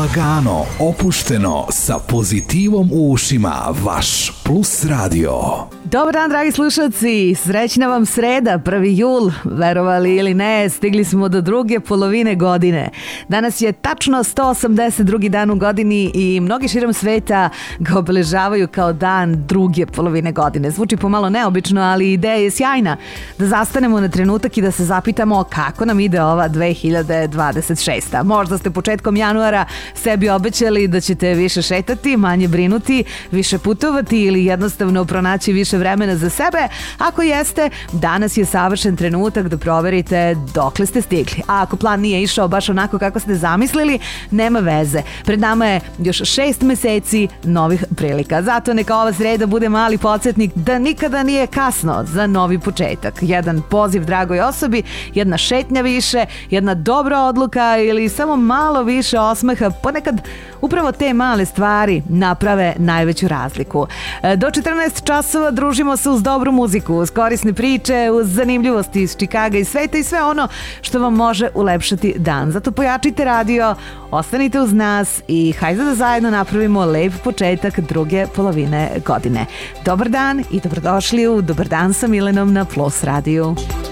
Lagano, opušteno, sa pozitivom u ušima, vaš Plus Radio. Dobar dan, dragi slušalci, srećna vam sreda, 1. jul, verovali ili ne, stigli smo do druge polovine godine. Danas je tačno 182. dan u godini i mnogi širom sveta ga obeležavaju kao dan druge polovine godine. Zvuči pomalo neobično, ali ideja je sjajna da zastanemo na trenutak i da se zapitamo kako nam ide ova 2026. Možda ste početkom januara sebi obećali da ćete više šetati, manje brinuti, više putovati ili jednostavno pronaći više vremena za sebe. Ako jeste, danas je savršen trenutak da proverite dokle ste stigli. A ako plan nije išao baš onako kako ste zamislili, nema veze. Pred nama je još 6 meseci novih prilika. Zato neka ova sreda bude mali podsjetnik da nikada nije kasno za novi početak. Jedan poziv dragoj osobi, jedna šetnja više, jedna dobra odluka ili samo malo više osmeha. Ponekad upravo te male stvari naprave najveću razliku. Do 14 časova družimo se uz dobru muziku, uz korisne priče, uz zanimljivosti iz Čikaga i sveta i sve ono što vam može ulepšati dan. Zato pojačite radio, ostanite uz nas i hajde da zajedno napravimo lep početak druge polovine godine. Dobar dan i dobrodošli u Dobar dan sa Milenom na Plus radiju.